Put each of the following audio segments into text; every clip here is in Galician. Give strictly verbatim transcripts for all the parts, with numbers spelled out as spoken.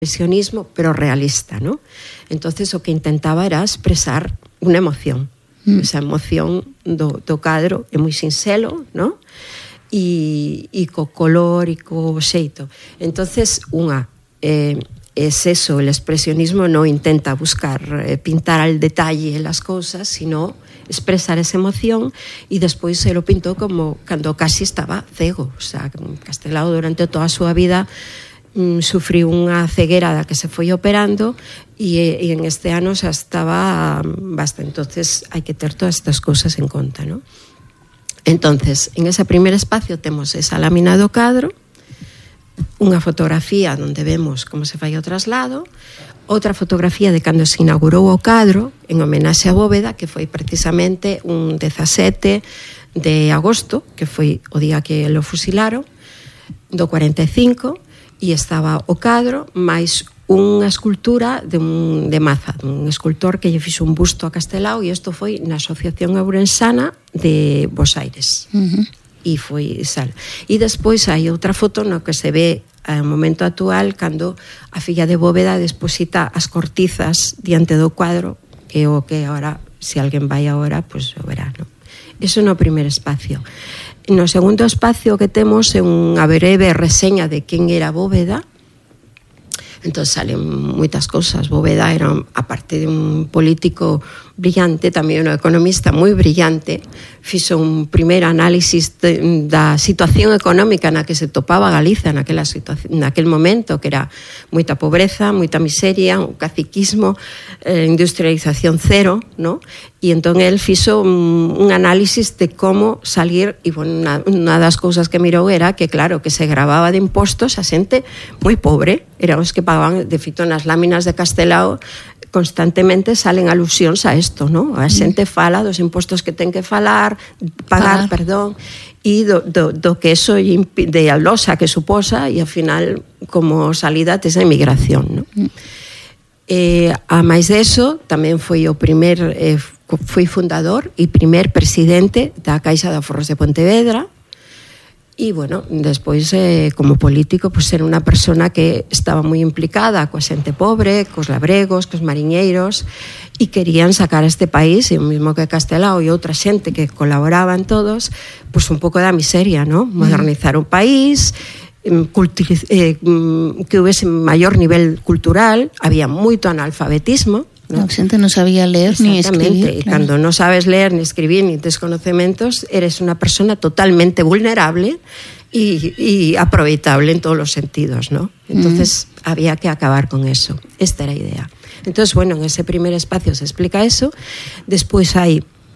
expresionismo, pero realista, ¿no? Entonces o que intentaba era expresar unha emoción. Mm. Esa emoción do, do cadro é moi sinxelo, ¿no? E, e co color e co xeito. Entonces, unha, eh, es eso, el expresionismo no intenta buscar eh, pintar al detalle las cosas, sino expresar esa emoción, e despois se lo pintó como cando casi estaba cego. O sea, Castelao durante toda a súa vida sufriu unha ceguera da que se foi operando e, e en este ano xa estaba basta, entonces hai que ter todas estas cousas en conta, ¿no? Entonces, en ese primer espacio temos esa lámina do cadro, unha fotografía onde vemos como se fai o traslado, outra fotografía de cando se inaugurou o cadro en homenaxe a Bóveda, que foi precisamente un dezasete de agosto, que foi o día que lo fusilaron, do cuarenta e cinco, e estaba o cadro máis unha escultura de, un, de Maza, un escultor que lle fixo un busto a Castelao, e isto foi na Asociación Ourensana de Bos Aires. Uh-huh. E foi sal. E despois hai outra foto no que se ve ao momento actual cando a filla de Bóveda deposita as cortizas diante do cuadro, que é o que agora, se alguén vai agora, pois pues, o verá, non? Iso no primeiro espacio. No segundo espacio que temos é unha breve reseña de quen era Bóveda. Entón salen moitas cousas. Bóveda era, aparte de un político brillante, tamén un economista moi brillante. Fixo un primeiro análisis de, da situación económica na que se topaba Galiza naquela situación, naquel momento, que era moita pobreza, moita miseria, un caciquismo, eh, industrialización cero, ¿no? E entón el fixo un, un análisis de como salir, e bueno, unha, unha das cousas que mirou era que, claro, que se gravaba de impostos a xente moi pobre, eran os que pagaban, de fito nas láminas de Castelao constantemente salen alusións a isto, ¿no? A xente fala dos impostos que ten que falar, pagar, pagar. perdón, e do, do, do que eso de a losa que suposa, e ao final como salida tes a emigración, ¿no? Mm. Eh, a máis deso, tamén foi o primer eh, foi fundador e primer presidente da Caixa de Aforros de Pontevedra. E, bueno, despois, eh, como político, pues, era unha persona que estaba moi implicada coa xente pobre, cos labregos, cos mariñeiros, e querían sacar a este país, e o mismo que Castelao e outra xente que colaboraban todos, pues, un pouco da miseria, ¿no? Modernizar o país, culti- eh, que houvese maior nivel cultural, había moito analfabetismo, ¿no? A xente non sabía ler ni escribir. E claro, cando non sabes ler, ni escribir, ni tes conocimientos, eres unha persona totalmente vulnerable e, e aproveitable en todos os sentidos, ¿no? Entonces, mm. había que acabar con eso. Esta era a idea. Entonces, bueno, en ese primer espacio se explica eso. Despois hai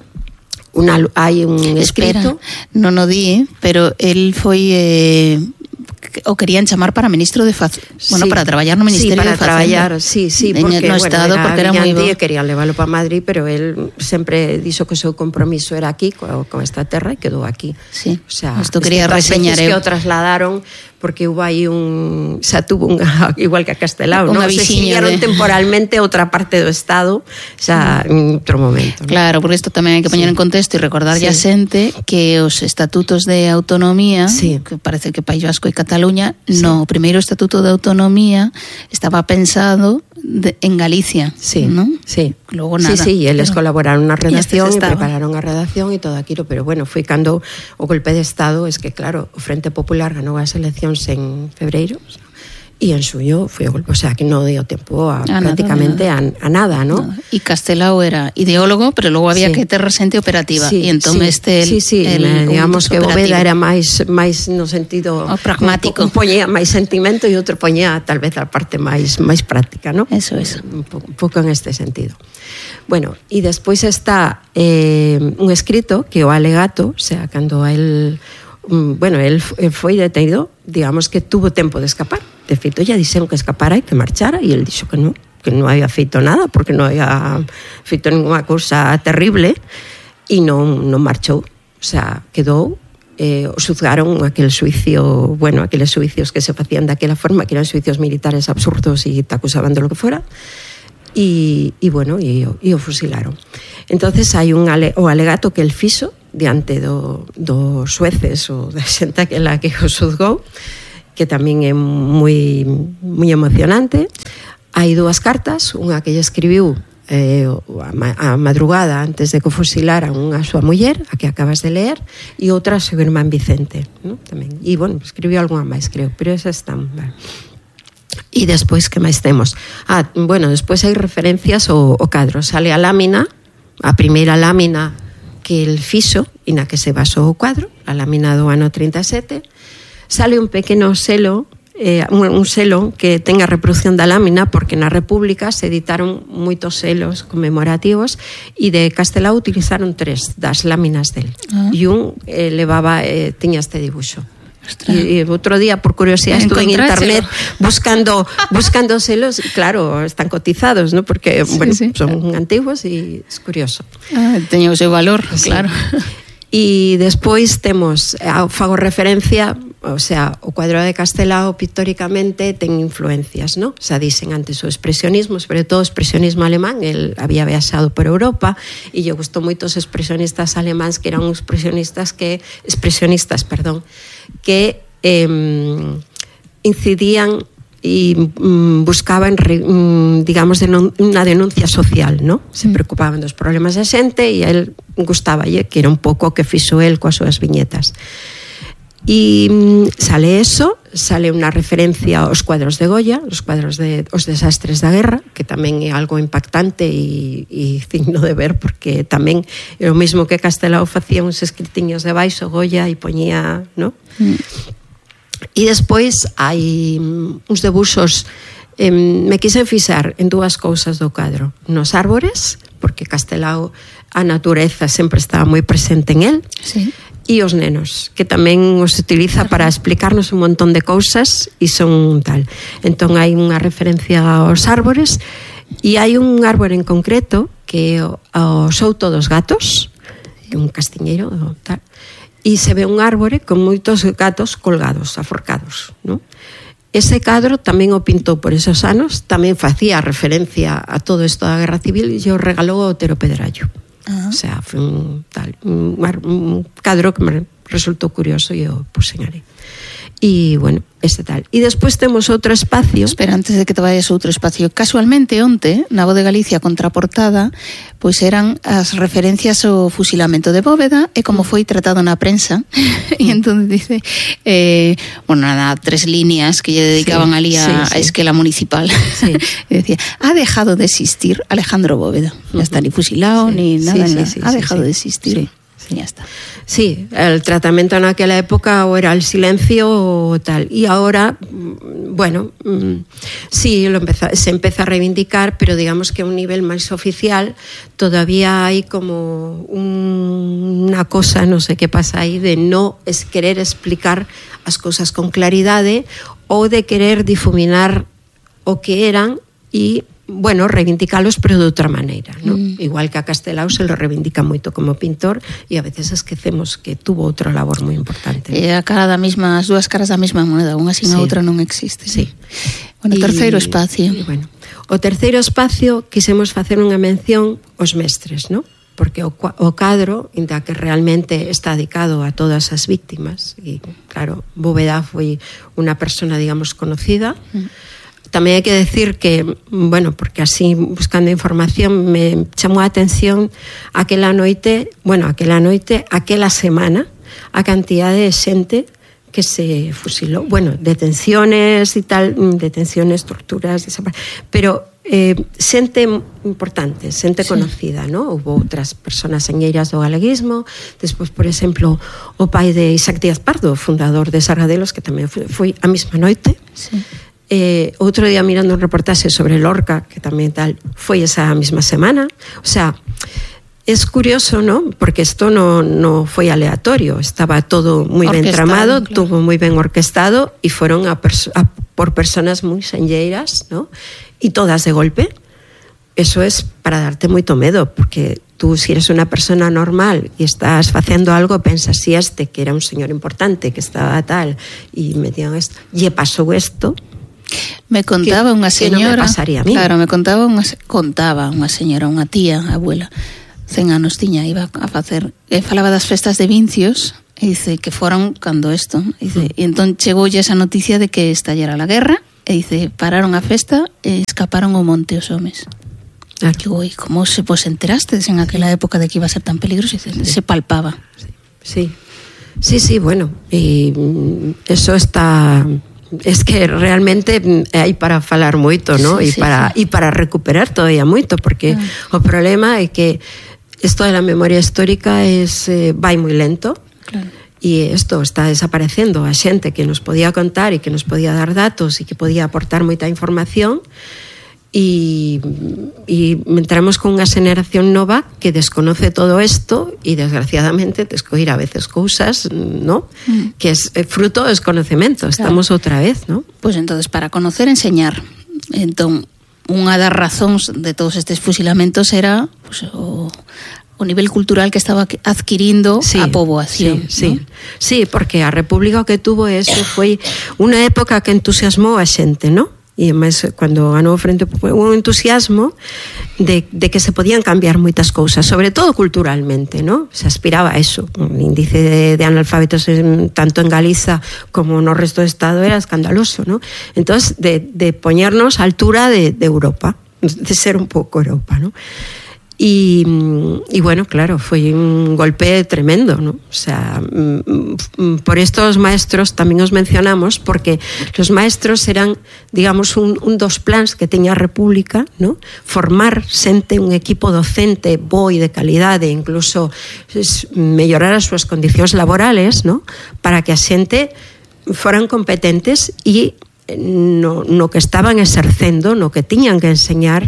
una, hai un escrito. Espera, non o di, pero el foi... Eh... o querían chamar para ministro de Faz... bueno, sí, para traballar no Ministerio sí, para de Facenda. traballar, sí, sí, porque, no bueno, estado, era porque era moi bo. Querían leválo para Madrid, pero él sempre dixo que o seu compromiso era aquí, co, con esta terra, e quedou aquí. Sí, o sea, isto quería reseñar eu. Que o trasladaron, porque hubo aí un... xa tuvo unha, igual que a Castelao, non? Se exiliaron de... temporalmente outra parte do estado, xa en outro momento, ¿no? Claro, porque isto tamén hai que poñer sí. en contexto e recordar sí. a xente que os estatutos de autonomía, sí. que parece que País Vasco e Cataluña, sí. no, o primeiro estatuto de autonomía estaba pensado de, en Galicia, sí, ¿no? Sí. Logo nada. Sí, sí, e eles pero... colaboraron na redacción e prepararon a redacción e todo aquilo, pero bueno, foi cando o golpe de estado, es que claro, o Frente Popular ganou as eleccións en febreiro, e en suyo foi o golpe, o sea, que non dio tempo a, a prácticamente nada, nada. A, a nada, ¿no? Nada. E Castelao era ideólogo, pero logo había sí. que ter xente operativa, sí, e entón sí, este el, sí, sí, el, digamos que Bóveda era máis máis no sentido o pragmático, un, un poñía máis sentimento e outro poñía tal vez a parte máis máis práctica, ¿no? Eso es. Un, un pouco en este sentido. Bueno, e despois está eh, un escrito que o alegato, o sea, cando el bueno, el foi detido, digamos que tuvo tempo de escapar. De feito, ya dixeron que escapara e que marchara, e el dixo que non, que non había feito nada, porque non había feito ninguna cousa terrible, e non, non marchou. O sea, quedou, eh, o xuzgaron aquel suicio, bueno, aqueles suicios que se facían daquela forma, que eran suicios militares absurdos e te acusaban de lo que fuera, e, e bueno, e, e o fusilaron. Entonces hai un ale, o alegato que el fixo diante do, dos xueces ou da xente aquela que o xuzgou, que tamén é moi, moi emocionante. Hai dúas cartas, unha que lle escribiu eh, a madrugada antes de que fusilaran unha súa muller, a que acabas de leer, e outra a seu irmán Vicente, ¿no? Tamén. E, bueno, escribiu algunha máis, creo, pero esas están... Bueno. E despois, que máis temos? Ah, bueno, despois hai referencias ao, ao cadro. Sale a lámina, a primeira lámina que el fixo e na que se basou o cuadro, a lámina do ano trinta e sete. Sale un pequeno selo, eh, un, un selo que ten a reproducción da lámina, porque na República se editaron moitos selos conmemorativos e de Castelao utilizaron tres das láminas del. Ah. E un eh, levaba, eh, tiña este dibuixo. E, e outro día, por curiosidade, estuve en internet buscando buscando selos, claro, están cotizados, ¿no? Porque, sí, bueno, sí, son claro, antiguos e é curioso. Ah, teño o seu valor, sí, claro. E despois temos, fago referencia, o sea, o cuadro de Castelao pictóricamente ten influencias, ¿no? Xa dicen antes o expresionismo, sobre todo o expresionismo alemán, el había viaxado por Europa e lle gustou moito os expresionistas alemáns, que eran expresionistas que expresionistas, perdón, que eh, incidían e mm, buscaban, mm, digamos, unha denuncia social, ¿no? Se preocupaban dos problemas da xente e a él gustaballe, que era un pouco o que fixo él coas súas viñetas. E mm, sale eso, sale unha referencia aos cuadros de Goya, os cuadros de os desastres da guerra, que tamén é algo impactante e, e digno de ver, porque tamén é o mesmo que Castelao facía uns escritiños debaixo, Goya, e poñía, ¿no? Mm. E despois hai uns debuxos, eh, me quixen fixar en dúas cousas do cadro, nos árbores, porque Castelao a natureza sempre estaba moi presente en el, sí, e os nenos, que tamén os utiliza para explicarnos un montón de cousas e son tal. Entón hai unha referencia aos árbores e hai un árbore en concreto que é o Souto dos Gatos, un castiñeiro tal, e se ve un árbore con moitos gatos colgados, aforcados, ¿no? Ese cadro tamén o pintou por esos anos, tamén facía referencia a todo isto da Guerra Civil e o regalou a Otero Pedrallo. Uh-huh. O sea, foi un, tal, un, un cadro que me resultou curioso e o puxen ali. E, bueno, este tal. E despois temos outro espacio. Espera, antes de que te vayas a outro espacio, casualmente onte, na Voz de Galicia contraportada, pois eran as referencias ao fusilamento de Bóveda e como foi tratado na prensa. E entón dice, eh, bueno, nada, tres líneas que lle dedicaban sí, ali a, sí, sí. a esquela municipal. Sí. E decía, ha dejado de existir Alejandro Bóveda. Uh-huh. Ya está, ni fusilado, sí, ni nada, sí, sí, sí, ha sí, dejado sí, de existir. Sí. Sí, ya está. Sí, el tratamiento en aquella época o era el silencio o tal. Y ahora, bueno, sí, lo empezó, se empieza a reivindicar, pero digamos que a un nivel más oficial todavía hay como un, una cosa, no sé qué pasa ahí, de no es querer explicar as cosas con claridade ou de querer difuminar o que eran e bueno, reivindicalos pero de outra maneira, ¿no? Mm. Igual que a Castelao se lo reivindica moito como pintor e a veces esquecemos que tuvo outra labor moi importante. E a cara da mesma, as dúas caras da mesma moneda, unha sin sí. a outra non existe. Sí. Bueno, o terceiro espacio. E, bueno, o terceiro espacio quisemos facer unha mención aos mestres, ¿no? Porque o, o cadro, inda que realmente está dedicado a todas as víctimas, e claro, Bóveda foi unha persona, digamos, conocida. Mm. Tamén hai que decir que, bueno, porque así buscando información me chamou a atención aquela noite, bueno, aquela noite, aquela semana, a cantidade de xente que se fusilou, bueno, detenciones e tal, detenciones, torturas, pero eh, xente importante, xente sí. conocida, ¿no? Houve outras personas señeiras do galeguismo, despois, por exemplo, o pai de Isaac Díaz Pardo, fundador de Sargadelos, que tamén foi, foi a mesma noite. Sí. Eh, outro día mirando un reportaxe sobre Lorca, que tamén tal, foi esa mesma semana. O sea, es curioso, ¿no? Porque isto no, no foi aleatorio, estaba todo moi ben tramado, claro. Tuvo moi ben orquestado e foron a perso- a, por personas moi senlleiras, ¿no? E todas de golpe. Eso es para darte moito medo, porque tú, si eres unha persona normal e estás facendo algo, pensas, si este que era un señor importante, que estaba tal, e metían esto, lle pasou isto. Me contaba unha señora, que non me pasaría a mí. Claro, me contaba unha contaba unha señora, unha tía, abuela, cen anos tiña, iba a facer, e falaba das festas de Vincios, e dice que foron cando isto, dice, e entón chegoulle esa noticia de que estallara la guerra, e dice, pararon a festa e escaparon ao monte os homes. Ah. Digo, e como se vos enterastes en aquela época de que iba a ser tan peligroso? Dice, se palpaba. Sí, sí, sí, bueno, e eso está... Es que realmente hai para falar moito, ¿no? E sí, sí, para, sí. E para recuperar todavía moito, porque ah. o problema é que isto de la memoria histórica es, eh, vai moi lento. Claro. E isto está desaparecendo. A xente que nos podía contar e que nos podía dar datos e que podía aportar moita información, e, e entramos con unha xeneración nova que desconoce todo isto e desgraciadamente descoira a veces cousas, ¿no? Mm. Que es fruto do desconocemento. Estamos claro. outra vez, ¿no? Pois pues entonces, para conocer, enseñar. Entón, unha das razóns de todos estes fusilamentos era pues, o, o nivel cultural que estaba adquirindo sí, a poboación. Sí, ¿no? sí, sí, porque a República que tuvo eso foi unha época que entusiasmou a xente, ¿no? E máis, cando ganou o Frente Popular, un entusiasmo de, de que se podían cambiar moitas cousas, sobre todo culturalmente, ¿no? Se aspiraba a eso. Un índice de, de analfabetos en, tanto en Galiza como no resto do Estado era escandaloso, ¿no? Entonces, de, de poñernos a altura de, de Europa, de ser un pouco Europa, ¿no? Y, y bueno, claro, foi un golpe tremendo, ¿no? O sea, por esto os maestros tamén os mencionamos, porque los maestros eran, digamos, un, un dos plans que teña a República, ¿no? Formar xente, un equipo docente bo e de calidade, incluso mellorar as súas condicións laborales, ¿no? Para que a xente foran competentes e no, no que estaban exercendo, no que tiñan que enseñar,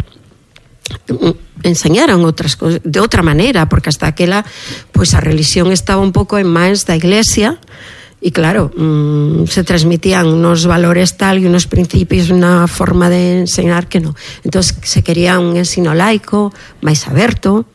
enseñaran outras cosas de outra maneira, porque hasta aquela pois a religión estaba un pouco en mans da Iglesia e claro, mmm, se transmitían unos valores tal e unos principios, unha forma de enseñar que non. Entonces se quería un ensino laico máis aberto.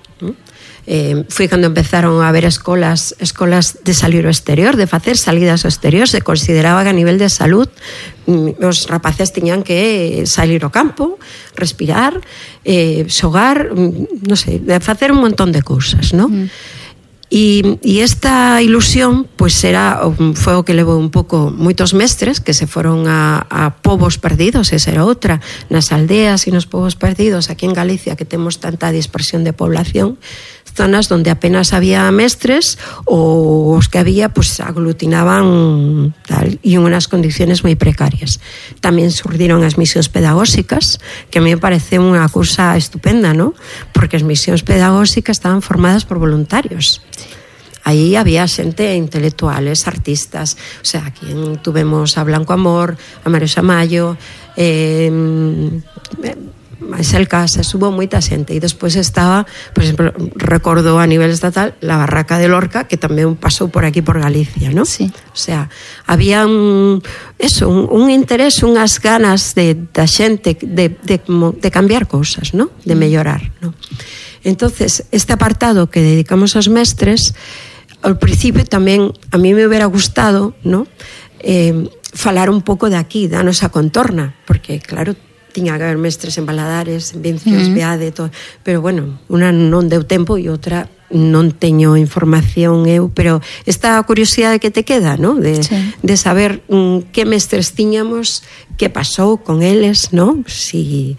Eh, foi cando empezaron a haber escolas escolas de salir ao exterior, de facer salidas ao exterior. Se consideraba que a nivel de salud os rapaces tiñan que salir ao campo, respirar, eh, xogar, non sei, de facer un montón de cousas, ¿no? Mm. E, e esta ilusión pois era, foi o que levou un pouco moitos mestres que se foron a, a povos perdidos, esa era outra, nas aldeas e nos povos perdidos aquí en Galicia, que temos tanta dispersión de población, zonas donde apenas había mestres ou os que había pues aglutinaban tal, e en unas condiciones moi precarias. Tamén surdiron as misións pedagóxicas, que a mí me parece unha cousa estupenda, ¿no? Porque as misións pedagóxicas estaban formadas por voluntarios. Aí había xente intelectuales, artistas, o sea, aquí tuvemos a Blanco Amor, a Mario Xamayo, eh, Maisel Casas, hubo moita xente, e despois estaba, por exemplo, recordo a nivel estatal la Barraca de Lorca, que tamén pasou por aquí por Galicia, ¿no? Sí. O sea, había un, eso, un, un interés, unhas ganas de da xente de, de, de cambiar cousas, ¿no? De mellorar, ¿no? Entonces, este apartado que dedicamos aos mestres, ao principio tamén a mí me hubiera gustado, ¿no? Eh, falar un pouco de aquí, da nosa contorna, porque claro, tiña que haber mestres en Valadares, en Vincios, uh-huh. Beade, todo. Pero bueno, unha non deu tempo e outra non teño información eu, pero esta curiosidade que te queda, ¿no? De, sí. de saber um, que mestres tiñamos, que pasou con eles, ¿no? Si,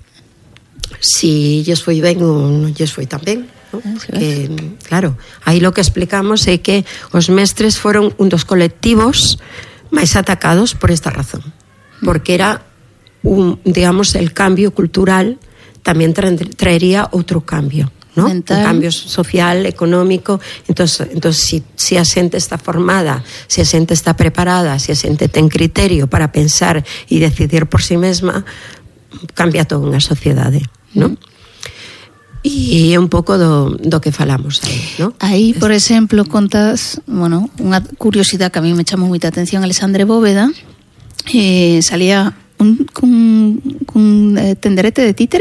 si lles foi ben ou non lles foi tan ben, ¿no? Porque, claro, aí lo que explicamos é que os mestres foron un dos colectivos máis atacados por esta razón, porque era un, digamos, el cambio cultural tamén traería outro cambio, ¿no? Mental. Un cambio social, económico. Entonces, entonces si, si a xente está formada, si a xente está preparada, si a xente ten criterio para pensar e decidir por si mesma, cambia toda unha sociedade, ¿no? Mm. E é un pouco do, do que falamos aí, ¿no? Aí, por exemplo, contas, bueno, unha curiosidade que a mí me chamou moita atención, Alexandre Bóveda, eh, salía un, cun, cun eh, tenderete de títeres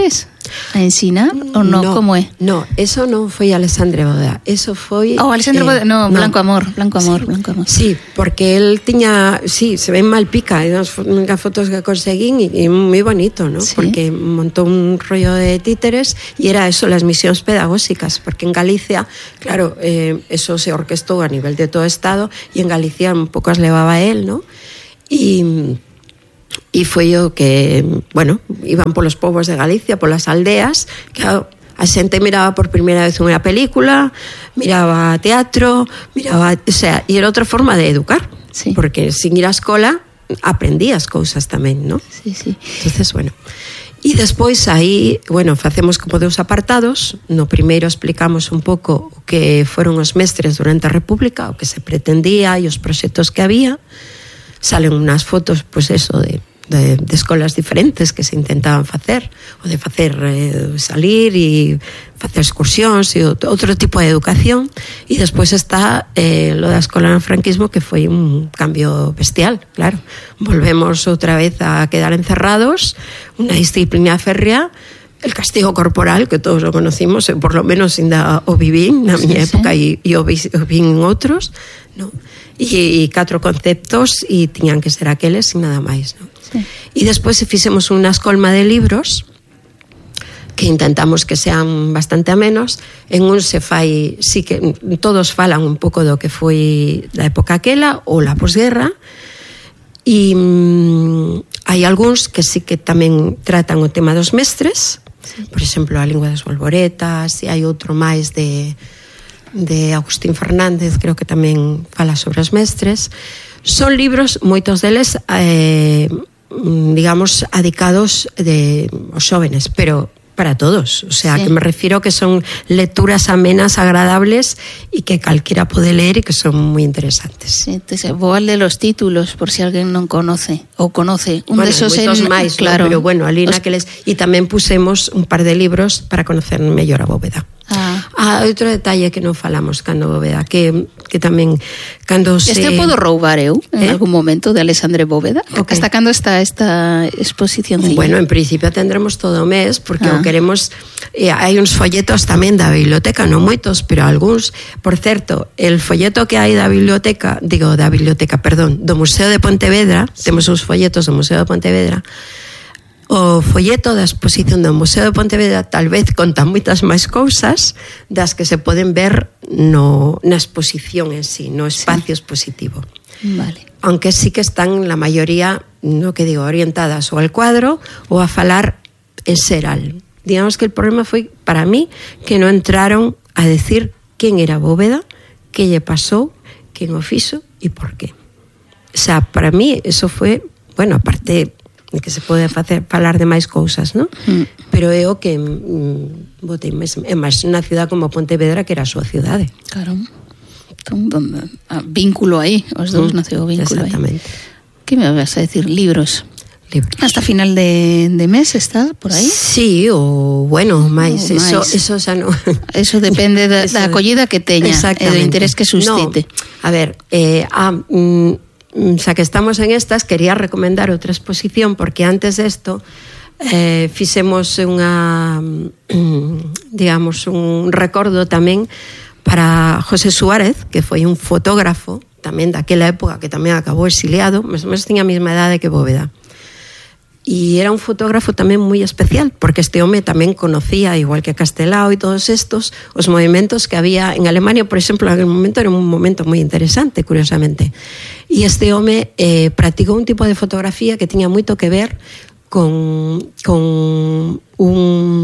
a ensinar ou non? No, como é? No, eso non foi Alexandre Bóveda, eso foi... Oh, Alexandre eh, Bóveda, no, Blanco no. Amor, Blanco Amor, sí, Blanco Amor. Sí, porque él tiña, sí, se ven mal pica, hai unhas fotos que conseguín e, e moi bonito, ¿no? Sí. Porque montou un rollo de títeres e era eso, las misións pedagógicas, porque en Galicia, claro, eh, eso se orquestou a nivel de todo o Estado e en Galicia un pouco as levaba él, ¿no? E... E foi o que, bueno, iban polos povos de Galicia, polas aldeas, que a xente miraba por primeira vez unha película, miraba teatro, miraba, o sea, e era outra forma de educar, sí. Porque sin ir á escola aprendías cousas tamén, ¿no? Sí, sí. Entonces, bueno, e despois aí, bueno, facemos como dous apartados. No primeiro explicamos un pouco o que foron os mestres durante a República, o que se pretendía e os proxectos que había. Salen unhas fotos, pois pues eso, de, de, de escolas diferentes que se intentaban facer, ou de facer eh, salir e facer excursións e outro tipo de educación. E despois está eh, lo da escola no franquismo, que foi un cambio bestial, claro. Volvemos outra vez a quedar encerrados, unha disciplina férrea, el castigo corporal, que todos o conocimos, por lo menos ainda o vivín na miña sí, época sí. e, e o, vi, o vin en outros, no? E, e catro conceptos e tiñan que ser aqueles e nada máis, no? Sí. E despois fixemos unha escolma de libros que intentamos que sean bastante amenos. En un se fai, sí que todos falan un pouco do que foi da época aquela ou la posguerra, e mm, hai algúns que sí que tamén tratan o tema dos mestres, sí. Por exemplo, a lingua das bolboretas, e hai outro máis de de Agustín Fernández, creo que tamén fala sobre os mestres. Son libros, moitos deles eh, digamos, adicados de os xóvenes, pero para todos, o sea, sí. Que me refiro que son lecturas amenas, agradables e que calquera pode ler e que son moi interesantes. Sí, entonces, vou a ler os títulos por si alguén non conoce ou conoce. Un bueno, desos moitos en... máis, claro. No? Pero bueno, ali os... naqueles... E tamén pusemos un par de libros para conocer mellor a Bóveda. Ah. Ah, outro detalle que non falamos cando Bóveda, que, que tamén cando se... Este podo roubar eu en ¿Eh? algún momento de Alexandre Bóveda? Okay. Hasta cando está esta exposición? Bueno, en principio tendremos todo o mes, porque ah. o queremos... Eh, hai uns folletos tamén da biblioteca, non moitos, pero algúns. Por certo, el folleto que hai da biblioteca, digo, da biblioteca, perdón, do Museo de Pontevedra, sí. Temos uns folletos do Museo de Pontevedra. O folleto da exposición do Museo de Pontevedra tal vez conta moitas máis cousas das que se poden ver no, na exposición en sí, no espacio sí. expositivo. Vale. Aunque sí que están la mayoría, no que digo, orientadas ou al cuadro ou a falar en xeral. Digamos que el problema foi, para mí, que non entraron a decir quen era Bóveda, que lle pasou, quen o fixo e por qué. O sea, para mí eso foi, bueno, aparte... que se pode facer falar de máis cousas, non? Mm. Pero é o que mm, botei máis, é máis na cidade como Pontevedra, que era a súa cidade. Claro. Entón, vínculo aí, os dous mm. naceu o vínculo aí. Exactamente. Que me vas a decir? Libros. Libros. Hasta final de, de mes está por aí? Sí, ou bueno, máis, o eso, máis. eso xa non. Eso depende da, da acollida que teña e do interés que suscite. No, a ver, eh, a... Mm, xa que estamos en estas, quería recomendar outra exposición, porque antes desto eh, fixemos unha digamos un recordo tamén para José Suárez, que foi un fotógrafo tamén daquela época, que tamén acabou exiliado, mas menos tiña a mesma idade que Bóveda. E era un fotógrafo tamén moi especial, porque este home tamén conocía, igual que Castelao e todos estos, os movimentos que había en Alemania, por exemplo, en aquel momento era un momento moi interesante, curiosamente. E este home eh, practicou un tipo de fotografía que tiña moito que ver con, con un,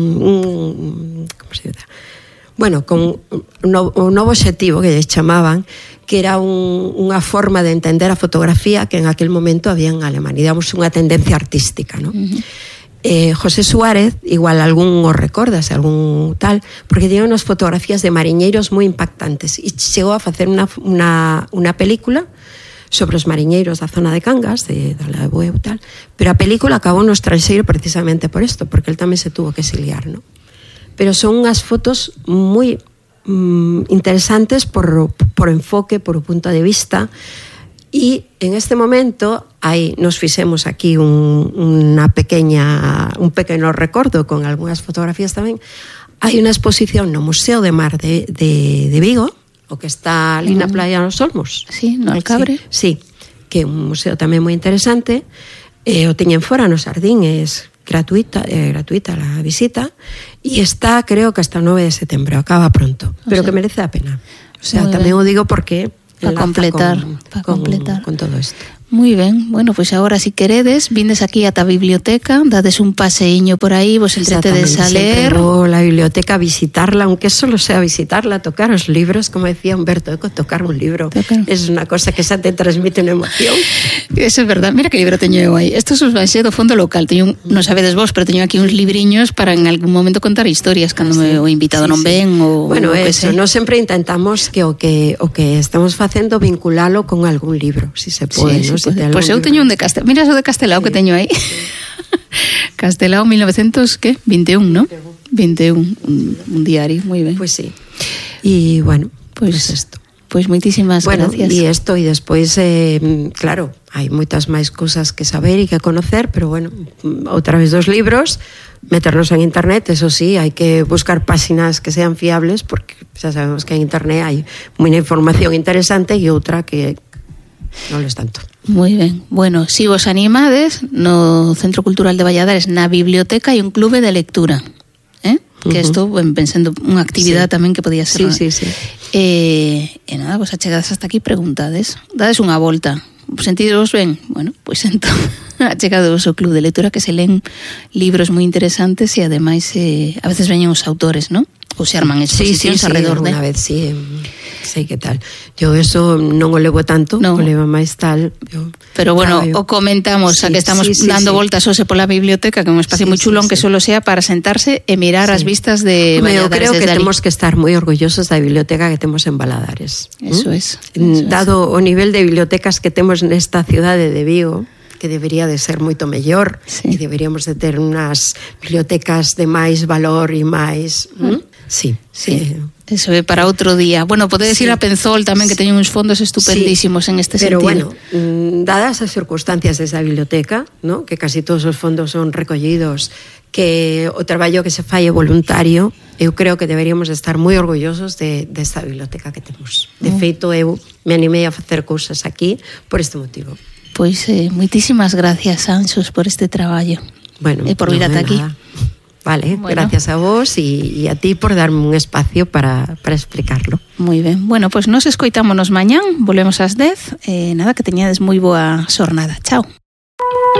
un como se dice? Bueno, con un novo, un novo obxectivo que lle chamaban, que era un, unha forma de entender a fotografía que en aquel momento había en Alemania, digamos, unha tendencia artística, ¿no? Uh-huh. eh, José Suárez, igual algún os recordas, algún tal, porque tiene unas fotografías de mariñeiros moi impactantes e chegou a facer unha, unha, unha película sobre os mariñeiros da zona de Cangas, de, de la de Bueu tal, pero a película acabou no estranxeiro precisamente por isto, porque él tamén se tuvo que exiliar, ¿no? Pero son unhas fotos moi mm, interesantes por, por enfoque, por punto de vista, e en este momento Aí nos fixemos aquí un, unha pequeña, un pequeno recordo con algunhas fotografías tamén. Hai unha exposición no Museo de Mar de, de, de Vigo, o que está ali na Playa dos Olmos. Sí, no Alcabre. Sí, sí, que é un museo tamén moi interesante. Eh, o teñen fora no Sardín, é gratuita, eh, gratuita a visita, e está, creo que hasta o nove de setembro, acaba pronto, o pero sea, que merece a pena. O sea, tamén o digo porque para completar, con, para con, completar con todo isto. Moi ben, bueno, pois agora si queredes, vindes aquí ata a biblioteca, dades un paseíño por aí, vos entretedes a ler. Vou a biblioteca a visitarla, aunque solo sea visitarla, tocar os libros, como decía Humberto Eco, tocar un libro tocar. Es unha cosa que xa te transmite unha emoción. Eso é verdad, mira que libro teño eu aí. Estos os vanxe do fondo local, teño un, non sabedes vos, pero teño aquí uns libriños para en algún momento contar historias cando sí, me, o invitado sí, non ven sí. ou bueno, o que eso, non sempre intentamos que o que o que estamos facendo vinculalo con algún libro, si se pode, sí, ¿no? Si pois pues eu teño un de Castelao, mira eso de Castelao sí, que teño aí. Sí. Castelao mil novecientos veintiuno, ¿no? veintiuno, un, un diario, moi ben. Pues sí. Y bueno, pues, pues esto. Pois moitísimas bueno, gracias. E isto, e despois, eh, claro, hai moitas máis cousas que saber e que conocer, pero bueno, outra vez dos libros, meternos en internet, eso sí, hai que buscar páxinas que sean fiables, porque xa sabemos que en internet hai moita información interesante e outra que non es tanto. Moi ben. Bueno, si vos animades, no Centro Cultural de Valladares, na biblioteca, hai un clube de lectura. Eh? Que uh-huh. estou ben, pensando unha actividade sí. tamén que podía ser. Sí, sí, sí. Eh, e nada, vos achegades hasta aquí, preguntades, dades unha volta. Sentidos ben? Bueno, pois pues entón achegados ao club de lectura, que se leen libros moi interesantes e ademais eh, a veces veñen os autores, ¿no? Ou se arman exposicións sí, sí, sí, alrededor de... Unha vez, sí, sei que tal. Yo eso non o levo tanto, no. o levo máis tal. Yo, pero bueno, claro, o comentamos, sí, a que estamos sí, sí, dando sí. voltas hoxe pola biblioteca, que é un espacio sí, moi chulón, sí, que sí. solo sea para sentarse e mirar sí. as vistas de Valladares. Eu creo que ali. Temos que estar moi orgullosos da biblioteca que temos en Valladares. Eso ¿Mm? es. Eso Dado es. o nivel de bibliotecas que temos nesta cidade de Vigo, que debería de ser moito mellor, sí. e deberíamos de ter unhas bibliotecas de máis valor e máis... ¿Mm? Sí, sí. Eh, Eso é para outro día. Bueno, podedes sí. ir a Penzol tamén, que sí. teñen uns fondos estupendísimos sí. en este Pero sentido. Pero bueno, dadas as circunstancias desa biblioteca, ¿no? Que casi todos os fondos son recollidos, que o traballo que se fai é voluntario, eu creo que deberíamos estar moi orgullosos de, desta biblioteca que temos. De feito, eu me animei a facer cousas aquí por este motivo. Pois eh, moitísimas gracias, Anxos, por este traballo. Bueno, e por vir ata aquí. Vale, bueno. Gracias a vos e, e a ti por darme un espacio para, para explicarlo. Moi ben. Bueno, pois pues nos escoitámonos mañán, volvemos ás dez. Eh, nada, que teñades moi boa xornada. Chao.